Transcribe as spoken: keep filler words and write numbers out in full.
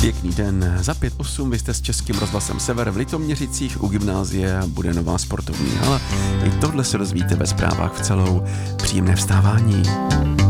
Pěkný den, za pět osm vy jste s Českým rozhlasem Sever v Litoměřicích, u gymnázia bude nová sportovní hala. I tohle se dozvíte ve zprávách v celou. Příjemné vstávání.